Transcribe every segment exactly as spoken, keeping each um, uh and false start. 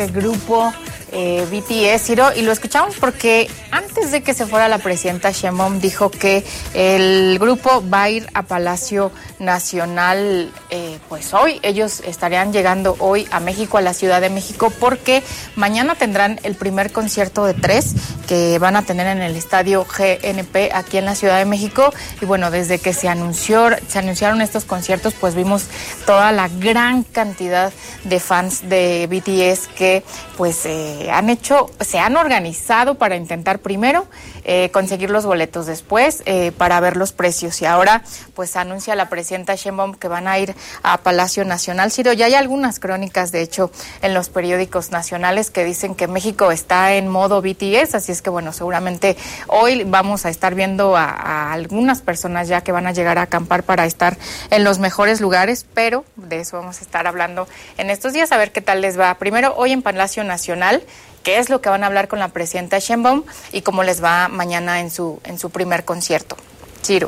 El grupo eh, B T S, Ciro, y lo escuchamos porque antes de que se fuera la presidenta Sheinbaum dijo que el grupo va a ir a Palacio Nacional, eh, pues hoy, ellos estarían llegando hoy a México, a la Ciudad de México, porque mañana tendrán el primer concierto de tres que van a tener en el estadio G N P aquí en la Ciudad de México, y bueno, desde que se anunció, se anunciaron estos conciertos, pues vimos toda la gran cantidad de fans de B T S que pues eh, han hecho, se han organizado para intentar primero eh, conseguir los boletos, después eh, para ver los precios, y ahora pues anuncia la presidenta Sheinbaum que van a ir a Palacio Nacional. Ciro, ya hay algunas crónicas de hecho en los periódicos nacionales que dicen que México está en modo B T S, así es que bueno, seguramente hoy vamos a estar viendo a, a algunas personas ya que van a llegar a acampar para estar en los mejores lugares, pero de eso vamos a estar hablando en estos días, a ver qué tal les va. Primero, hoy en Palacio Nacional, qué es lo que van a hablar con la presidenta Sheinbaum y cómo les va mañana en su en su primer concierto. Ciro.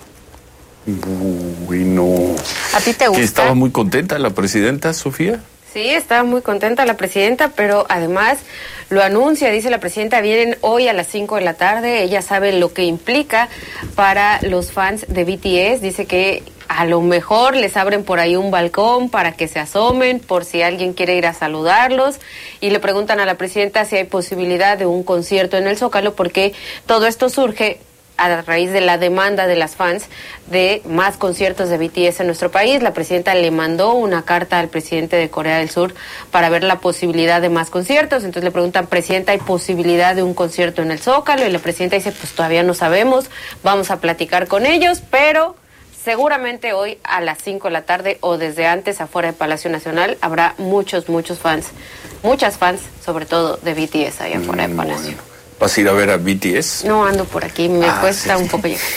Bueno. ¿A ti te gusta? Que estaba muy contenta la presidenta, Sofía. Sí, está muy contenta la presidenta, pero además lo anuncia, dice la presidenta, vienen hoy a las cinco de la tarde, ella sabe lo que implica para los fans de B T S, dice que a lo mejor les abren por ahí un balcón para que se asomen, por si alguien quiere ir a saludarlos, y le preguntan a la presidenta si hay posibilidad de un concierto en el Zócalo, porque todo esto surge a raíz de la demanda de las fans de más conciertos de B T S en nuestro país. La presidenta le mandó una carta al presidente de Corea del Sur para ver la posibilidad de más conciertos. Entonces le preguntan, presidenta, ¿hay posibilidad de un concierto en el Zócalo? Y la presidenta dice, pues todavía no sabemos, vamos a platicar con ellos, pero seguramente hoy a las cinco de la tarde o desde antes afuera de Palacio Nacional habrá muchos, muchos fans, muchas fans, sobre todo de B T S ahí afuera de Palacio. Bueno. ¿Vas a ir a ver a B T S? No, ando por aquí, me ah, cuesta sí. un poco llegar.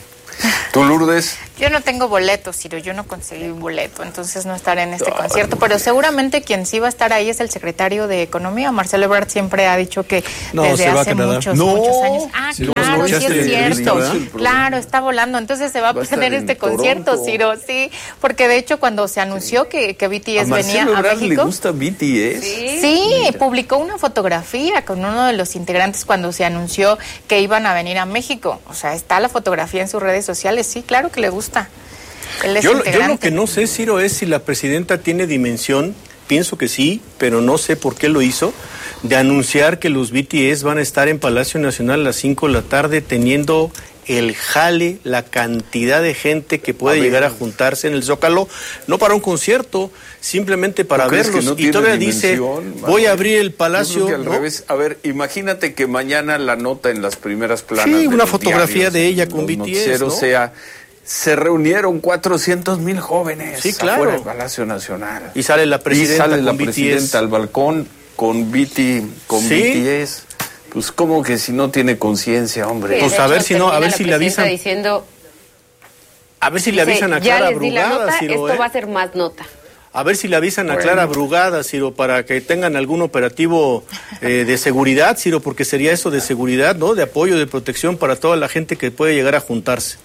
¿Tú, Lourdes? Yo no tengo boleto, Ciro, yo no conseguí un boleto, entonces no estaré en este Ay, concierto, pero seguramente quien sí va a estar ahí es el secretario de Economía. Marcelo Ebrard siempre ha dicho que no, desde hace muchos, no. muchos años. Ah, sí, claro, sí es cierto. Claro, está volando, entonces se va a tener este concierto, Ciro, sí, porque de hecho cuando se anunció que, que B T S ¿A venía a Ebrard México. ¿Le gusta B T S? Sí, sí publicó una fotografía con uno de los integrantes cuando se anunció que iban a venir a México. O sea, está la fotografía en sus redes sociales, sí, claro que le gusta. Yo, yo lo que no sé, Ciro, es si la presidenta tiene dimensión, pienso que sí, pero no sé por qué lo hizo, de anunciar que los B T S van a estar en Palacio Nacional a las cinco de la tarde teniendo el jale, la cantidad de gente que puede a llegar ver, a juntarse en el Zócalo, no para un concierto, simplemente para verlos. No y todavía dice, voy a abrir el Palacio. Al ¿no? revés. A ver, imagínate que mañana la nota en las primeras planas. Sí, de una fotografía diarios, de ella con B T S, ¿no? sea, se reunieron cuatrocientos mil jóvenes sí, claro. afuera del Palacio Nacional. Y sale la presidenta, y sale con la B T S. presidenta al balcón con B T, con ¿Sí? B T S. Pues como que si no tiene conciencia, hombre. Sí, pues a ver si no, a ver si le avisan. Diciendo, a ver si le avisan a ya Clara les di la Brugada, nota, Ciro, esto ¿eh? va a ser más nota. A ver si le avisan bueno. a Clara Brugada, Ciro, para que tengan algún operativo eh, de seguridad, Ciro, porque sería eso de seguridad, ¿no? De apoyo, de protección para toda la gente que puede llegar a juntarse.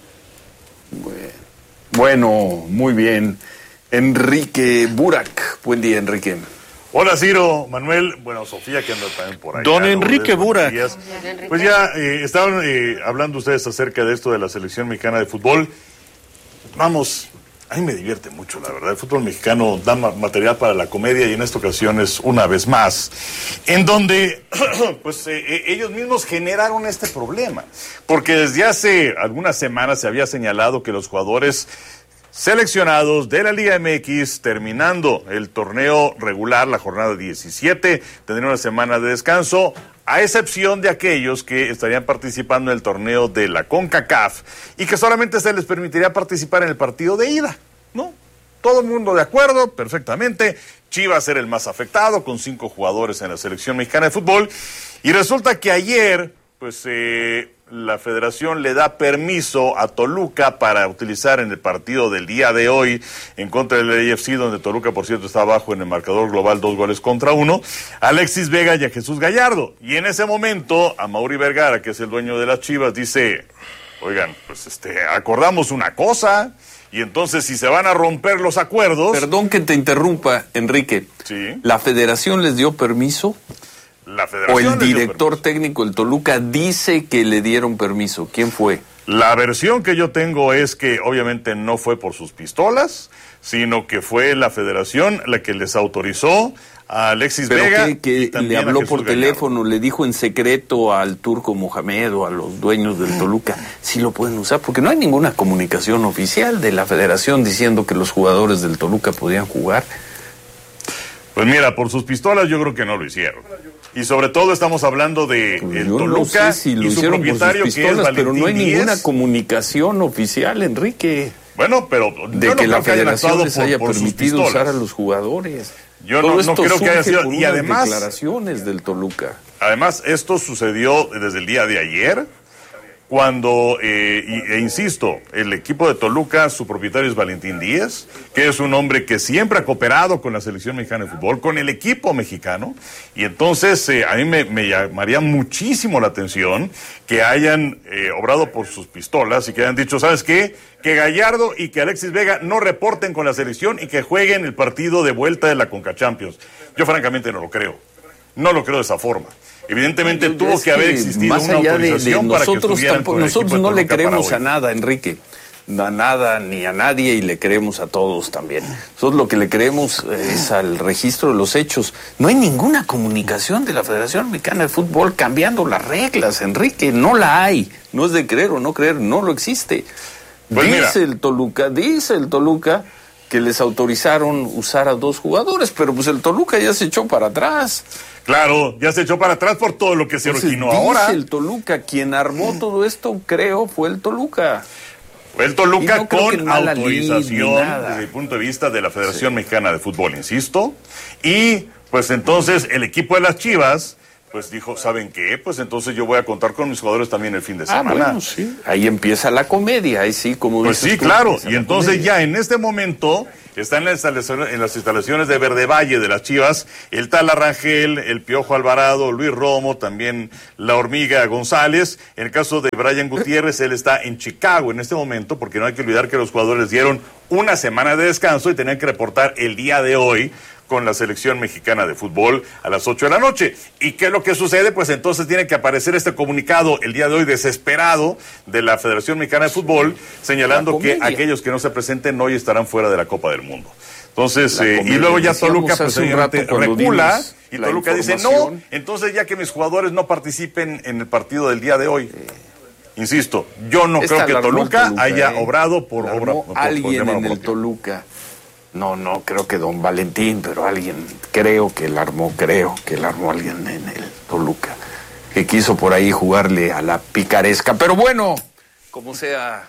Bueno, muy bien. Enrique Burak. Buen día, Enrique. Hola, Ciro, Manuel, bueno, Sofía, que anda también por ahí. Don Enrique Burak. Pues ya eh, estaban eh, hablando ustedes acerca de esto de la selección mexicana de fútbol. Vamos, a mí me divierte mucho, la verdad. El fútbol mexicano da ma- material para la comedia y en esta ocasión es una vez más, en donde pues eh, eh, ellos mismos generaron este problema. Porque desde hace algunas semanas se había señalado que los jugadores seleccionados de la Liga M X, terminando el torneo regular, la jornada diecisiete, tendrían una semana de descanso, a excepción de aquellos que estarían participando en el torneo de la CONCACAF y que solamente se les permitiría participar en el partido de ida, ¿no? Todo el mundo de acuerdo, perfectamente. Chivas era el más afectado, con cinco jugadores en la selección mexicana de fútbol, y resulta que ayer, pues, eh... la federación le da permiso a Toluca para utilizar en el partido del día de hoy en contra del A F C, donde Toluca, por cierto, está abajo en el marcador global, dos goles contra uno, a Alexis Vega y a Jesús Gallardo. Y en ese momento, a Mauri Vergara, que es el dueño de las Chivas, dice, oigan, pues este, acordamos una cosa, Y entonces, si se van a romper los acuerdos... Perdón que te interrumpa, Enrique. Sí. ¿La federación les dio permiso? La federación ¿O el les dio director permiso. técnico del Toluca dice que le dieron permiso? ¿Quién fue? La versión que yo tengo es que obviamente no fue por sus pistolas, sino que fue la federación la que les autorizó a Alexis ¿Pero Vega. qué, que y también le a habló Jesús por Gallardo. teléfono, le dijo en secreto al Turco Mohamed o a los dueños del Toluca, sí lo pueden usar? Porque no hay ninguna comunicación oficial de la federación diciendo que los jugadores del Toluca podían jugar. Pues mira, por sus pistolas yo creo que no lo hicieron. Y sobre todo estamos hablando de Pues el yo Toluca no sé si lo y su hicieron por sus propietario, que es pistolas, Valentín pero no hay Díez. ninguna comunicación oficial, Enrique, Bueno, pero de yo no que la creo que hayan federación actuado les por- haya por sus permitido pistolas. usar a los jugadores. Yo Todo no- no esto creo que haya surge sido- por y unas además- declaraciones del Toluca. Además, esto sucedió desde el día de ayer, cuando, eh, y- e insisto, el equipo de Toluca, su propietario es Valentín Díez, que es un hombre que siempre ha cooperado con la selección mexicana de fútbol, con el equipo mexicano, y entonces eh, a mí me, me llamaría muchísimo la atención que hayan eh, obrado por sus pistolas y que hayan dicho, ¿sabes qué? Que Gallardo y que Alexis Vega no reporten con la selección y que jueguen el partido de vuelta de la Conca Champions. Yo francamente no lo creo, no lo creo de esa forma. Evidentemente Es tuvo que haber existido más una allá de, de autorización para que nosotros, estuvieran tampoco, con el nosotros equipo de no le Toluca creemos para a hoy. nada, Enrique, a nada ni a nadie, y le creemos a todos también. Nosotros lo que le creemos es al registro de los hechos. No hay ninguna comunicación de la Federación Mexicana de Fútbol cambiando las reglas, Enrique, no la hay. No es de creer o no creer, no lo existe. Pues dice mira. el Toluca, dice el Toluca que les autorizaron usar a dos jugadores, pero pues el Toluca ya se echó para atrás. Claro, ya se echó para atrás por todo lo que se Entonces, originó dice ahora. el Toluca, quien armó todo esto, creo, fue el Toluca. Fue el Toluca Y no creo que con mala lid ni autorización nada. desde el punto de vista de la Federación Mexicana de Fútbol, insisto. Y pues entonces el equipo de las Chivas pues dijo, ¿saben qué? Pues entonces yo voy a contar con mis jugadores también el fin de Ah, semana. bueno, sí. Ahí empieza la comedia, ahí sí, como Pues dices sí, tú, claro. empieza Y la entonces comedia. ya en este momento está en, la instalación- en las instalaciones de Verde Valle de las Chivas el Tala Rangel, el Piojo Alvarado, Luis Romo, también la Hormiga González. En el caso de Brian Gutiérrez, él está en Chicago en este momento, porque no hay que olvidar que los jugadores dieron una semana de descanso y tenían que reportar el día de hoy con la selección mexicana de fútbol a las ocho de la noche. ¿Y qué es lo que sucede? Pues entonces tiene que aparecer este comunicado el día de hoy desesperado de la Federación Mexicana de Fútbol, señalando La que comedia. aquellos que no se presenten hoy estarán fuera de la Copa del Mundo. Entonces, La eh, y comedia. luego ya Decíamos Toluca pues, hace un obviamente, rato cuando recula dimos y la Toluca dice, no, información. entonces ya que mis jugadores no participen en el partido del día de hoy. Insisto, yo no Esta creo que la armó el Toluca, Toluca, haya ¿eh? obrado por La obra. armó por- por alguien llamarlo en el motivo. Toluca. No, no, creo que don Valentín, pero alguien, creo que la armó, creo que la armó alguien en el Toluca, que quiso por ahí jugarle a la picaresca. Pero bueno, como sea,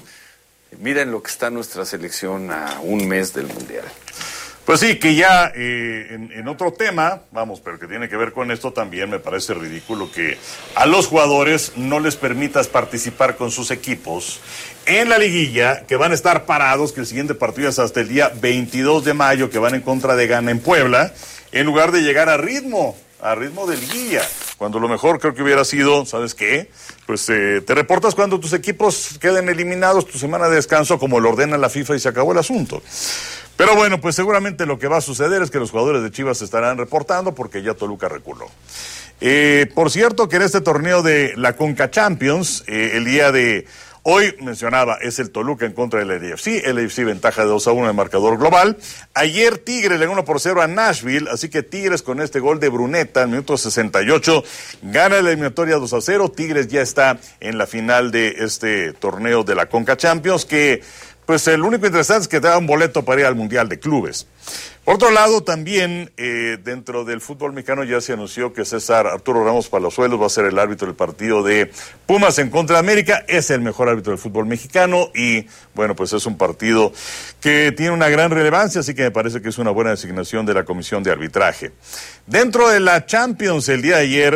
miren lo que está nuestra selección a un mes del Mundial. Pues sí, que ya eh, en, en otro tema, vamos, pero que tiene que ver con esto también, me parece ridículo que a los jugadores no les permitas participar con sus equipos en la liguilla, que van a estar parados, que el siguiente partido es hasta el día veintidós de mayo, que van en contra de Ghana en Puebla, en lugar de llegar a ritmo, a ritmo de liguilla. Cuando lo mejor creo que hubiera sido, ¿sabes qué? Pues eh, te reportas cuando tus equipos queden eliminados, tu semana de descanso, como lo ordena la FIFA, y se acabó el asunto. Pero bueno, pues seguramente lo que va a suceder es que los jugadores de Chivas se estarán reportando porque ya Toluca reculó. Eh, por cierto, que en este torneo de la Conca Champions, eh, el día de hoy, mencionaba, es el Toluca en contra del L A F C. El L A F C ventaja de dos a uno en el marcador global. Ayer Tigres le ganó uno por cero a Nashville, así que Tigres con este gol de Bruneta, al minuto sesenta y ocho, gana la eliminatoria dos a cero. Tigres ya está en la final de este torneo de la Conca Champions, que pues el único interesante es que te da un boleto para ir al Mundial de Clubes. Por otro lado, también eh, dentro del fútbol mexicano ya se anunció que César Arturo Ramos Palazuelos va a ser el árbitro del partido de Pumas en contra de América. Es el mejor árbitro del fútbol mexicano y, bueno, pues es un partido que tiene una gran relevancia, así que me parece que es una buena designación de la Comisión de Arbitraje. Dentro de la Champions, el día de ayer,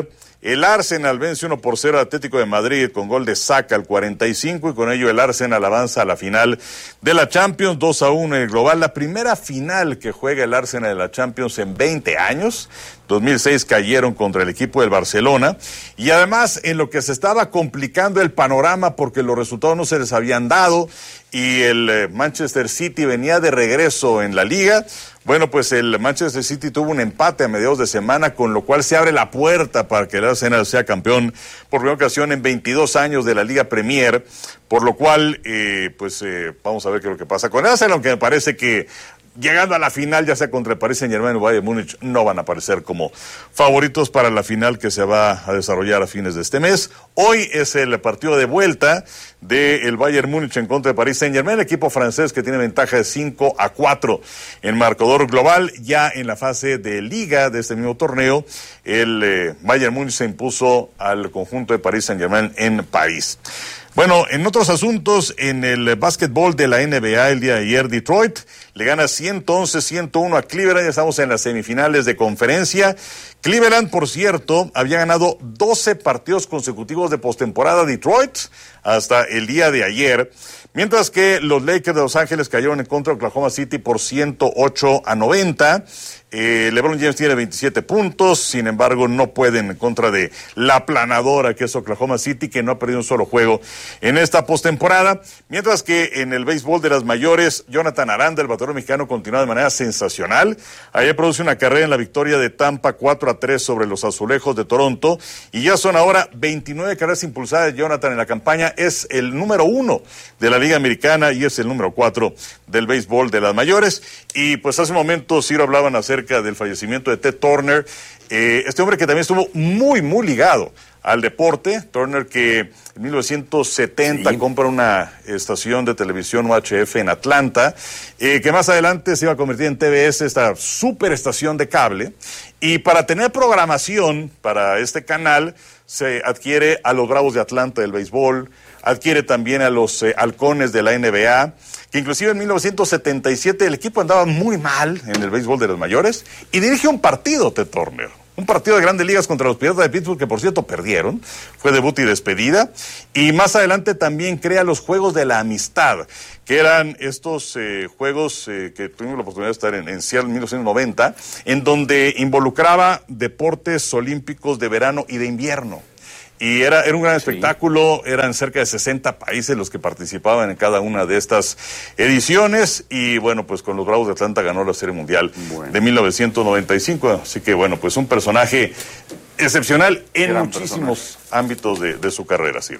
El Arsenal vence uno por cero al Atlético de Madrid con gol de Saka al cuarenta y cinco y con ello el Arsenal avanza a la final de la Champions, dos a uno en el global. La primera final que juega el Arsenal de la Champions en veinte años. dos mil seis cayeron contra el equipo del Barcelona y además en lo que se estaba complicando el panorama porque los resultados no se les habían dado y el eh, Manchester City venía de regreso en la liga. Bueno, pues el Manchester City tuvo un empate a mediados de semana, con lo cual se abre la puerta para que el Arsenal sea campeón por primera ocasión en veintidós años de la Liga Premier, por lo cual, eh, pues eh, vamos a ver qué es lo que pasa con el Arsenal, aunque me parece que llegando a la final, ya sea contra el Paris Saint-Germain o Bayern Múnich, no van a aparecer como favoritos para la final que se va a desarrollar a fines de este mes. Hoy es el partido de vuelta del Bayern Múnich en contra de Paris Saint-Germain, el equipo francés que tiene ventaja de cinco a cuatro en marcador global. Ya en la fase de liga de este mismo torneo, el eh, Bayern Múnich se impuso al conjunto de Paris Saint-Germain en París. Bueno, en otros asuntos, en el básquetbol de la N B A el día de ayer, Detroit le gana ciento once a ciento uno a Cleveland. Ya estamos en las semifinales de conferencia. Cleveland, por cierto, había ganado doce partidos consecutivos de postemporada Detroit hasta el día de ayer, mientras que los Lakers de Los Ángeles cayeron en contra de Oklahoma City por ciento ocho a noventa. Eh, LeBron James tiene veintisiete puntos, sin embargo no pueden en contra de la aplanadora que es Oklahoma City, que no ha perdido un solo juego en esta postemporada, mientras que en el béisbol de las mayores, Jonathan Aranda, el bateador mexicano, continúa de manera sensacional. Ayer produce una carrera en la victoria de Tampa cuatro a tres sobre los Azulejos de Toronto, y ya son ahora veintinueve carreras impulsadas de Jonathan en la campaña. Es el número uno de la Liga Americana y es el número cuatro del béisbol de las mayores. Y pues hace un momento, Ciro, hablaban acerca del fallecimiento de Ted Turner, eh, este hombre que también estuvo muy, muy ligado al deporte. Turner, que en mil novecientos setenta sí. compra una estación de televisión U H F en Atlanta, eh, que más adelante se iba a convertir en T B S, esta super estación de cable, y para tener programación para este canal se adquiere a los Bravos de Atlanta del béisbol, adquiere también a los eh, Halcones de la N B A, que inclusive en mil novecientos setenta y siete el equipo andaba muy mal en el béisbol de los mayores, y dirige un partido, Ted Turner, un partido de Grandes Ligas contra los Piratas de Pittsburgh, que por cierto perdieron, fue debut y despedida, y más adelante también crea los Juegos de la Amistad, que eran estos eh, juegos eh, que tuvimos la oportunidad de estar en, en Seattle en mil novecientos noventa, en donde involucraba deportes olímpicos de verano y de invierno. Y era, era un gran espectáculo, sí. Eran cerca de sesenta países los que participaban en cada una de estas ediciones, y bueno, pues con los Bravos de Atlanta ganó la Serie Mundial bueno. de mil novecientos noventa y cinco, así que bueno, pues un personaje excepcional en gran muchísimos personaje. ámbitos de, de su carrera, Ciro.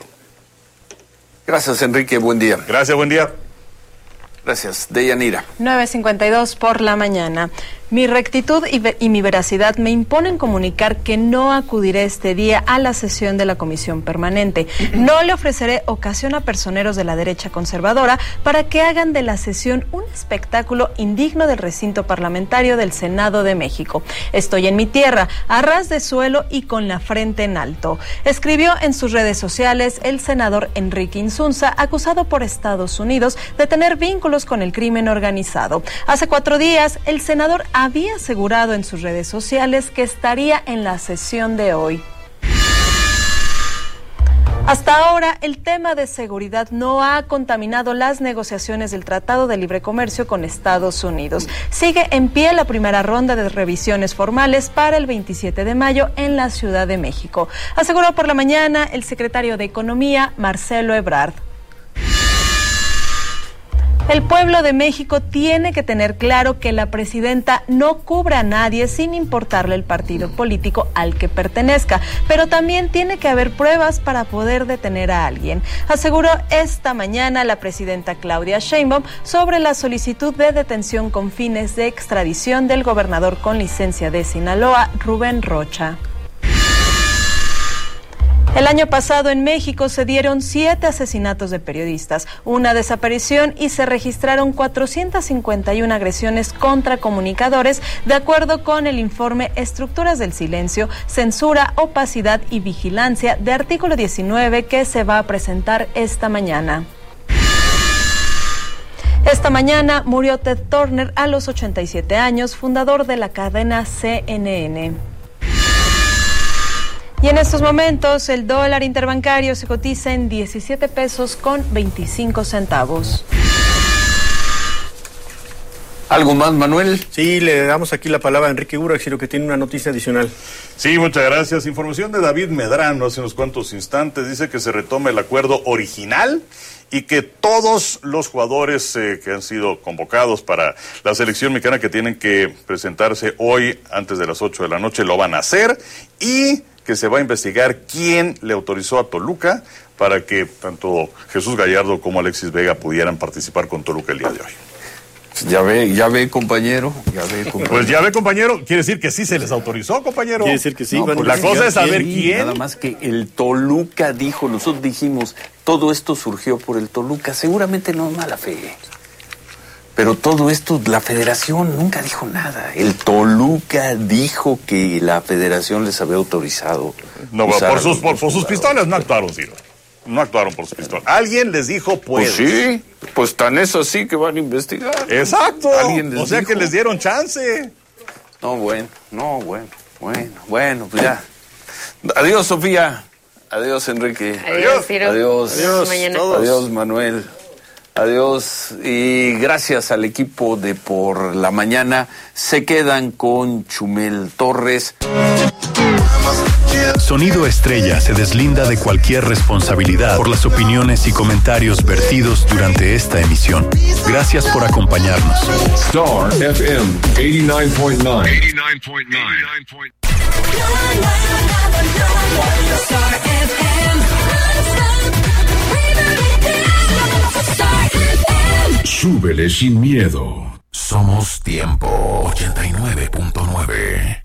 Gracias, Enrique, buen día. Gracias, buen día. Gracias. Deyanira. nueve cincuenta y dos por la mañana. Mi rectitud y, y mi veracidad me imponen comunicar que no acudiré este día a la sesión de la Comisión Permanente. No le ofreceré ocasión a personeros de la derecha conservadora para que hagan de la sesión un espectáculo indigno del recinto parlamentario del Senado de México. Estoy en mi tierra, a ras de suelo y con la frente en alto. Escribió en sus redes sociales el senador Enrique Insunza, acusado por Estados Unidos de tener vínculos con el crimen organizado. Hace cuatro días, el senador había asegurado en sus redes sociales que estaría en la sesión de hoy. Hasta ahora, el tema de seguridad no ha contaminado las negociaciones del Tratado de Libre Comercio con Estados Unidos. Sigue en pie la primera ronda de revisiones formales para el veintisiete de mayo en la Ciudad de México, aseguró por la mañana el secretario de Economía, Marcelo Ebrard. El pueblo de México tiene que tener claro que la presidenta no cubre a nadie sin importarle el partido político al que pertenezca, pero también tiene que haber pruebas para poder detener a alguien, aseguró esta mañana la presidenta Claudia Sheinbaum sobre la solicitud de detención con fines de extradición del gobernador con licencia de Sinaloa, Rubén Rocha. El año pasado en México se dieron siete asesinatos de periodistas, una desaparición y se registraron cuatrocientas cincuenta y una agresiones contra comunicadores, de acuerdo con el informe Estructuras del Silencio, Censura, Opacidad y Vigilancia de artículo diecinueve que se va a presentar esta mañana. Esta mañana murió Ted Turner a los ochenta y siete años, fundador de la cadena C N N. Y en estos momentos el dólar interbancario se cotiza en diecisiete pesos con veinticinco centavos. ¿Algo más, Manuel? Sí, le damos aquí la palabra a Enrique Urachiro, que tiene una noticia adicional. Sí, muchas gracias. Información de David Medrano hace unos cuantos instantes. Dice que se retoma el acuerdo original y que todos los jugadores eh, que han sido convocados para la selección mexicana, que tienen que presentarse hoy antes de las ocho de la noche, lo van a hacer, y que se va a investigar quién le autorizó a Toluca para que tanto Jesús Gallardo como Alexis Vega pudieran participar con Toluca el día de hoy. Ya ve, ya ve, compañero, ya ve, compañero. Pues ya ve, compañero, quiere decir que sí se les autorizó, compañero. Quiere decir que sí. No, bueno, pues la cosa es saber sí, quién. Nada más que el Toluca dijo, nosotros dijimos, todo esto surgió por el Toluca, seguramente no es mala fe. Pero todo esto, la federación nunca dijo nada. El Toluca dijo que la federación les había autorizado. No, por sus, por, por sus pistolas no actuaron, Ciro. No actuaron por sus pistolas. Alguien les dijo, pues. Pues sí, pues tan es así que van a investigar. Exacto. ¿Alguien les o sea dijo? que les dieron chance. No, bueno, no, bueno, bueno, bueno, pues ya. Adiós, Sofía. Adiós, Enrique. Adiós, Ciro. Adiós. Adiós. Mañana. Adiós, Manuel. Adiós. Y gracias al equipo de Por la Mañana. Se quedan con Chumel Torres. Sonido Estrella se deslinda de cualquier responsabilidad por las opiniones y comentarios vertidos durante esta emisión. Gracias por acompañarnos. Star F M eighty-nine point nine. eighty-nine point nine. Súbele sin miedo. Somos Tiempo ochenta y nueve punto nueve.